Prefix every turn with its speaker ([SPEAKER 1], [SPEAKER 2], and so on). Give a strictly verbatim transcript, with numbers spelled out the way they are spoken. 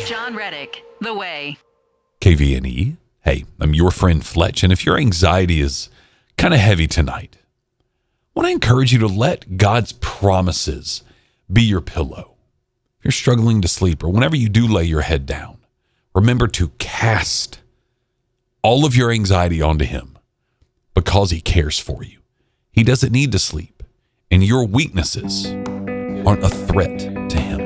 [SPEAKER 1] John Reddick, The Way.
[SPEAKER 2] K V N E. Hey, I'm your friend Fletch, and if your anxiety is kind of heavy tonight, I want to encourage you to let God's promises be your pillow. If you're struggling to sleep, or whenever you do lay your head down, remember to cast all of your anxiety onto him because he cares for you. He doesn't need to sleep, and your weaknesses aren't a threat to him.